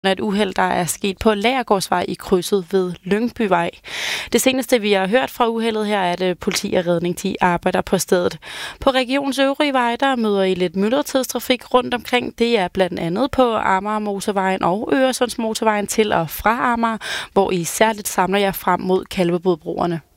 af et uheld, der er sket på Lagergårdsvej i krydset ved Lyngbyvej. Det seneste, vi har hørt fra uheldet her, er, at politi og redning de arbejder på stedet. På regionens øvrige veje, der møder I lidt myldretidstrafik rundt omkring. Det er blandt andet på Amagermotorvejen og Øresundsmotorvejen til og fra Amager, hvor I særligt samler jer frem mod Kalvebodbroerne.